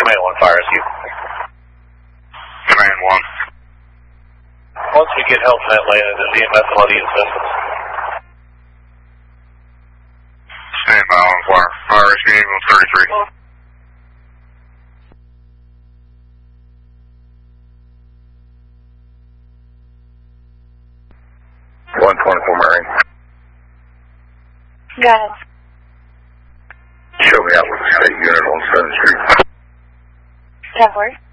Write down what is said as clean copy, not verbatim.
Command 1 fire rescue. Command 1. Once we get help in that lane, there's EMS and bloody assistance. Stand by on fire. Fire rescue ambulance 33. 124 Marine. Got it. Show me out with the state unit on 7th Street. That works.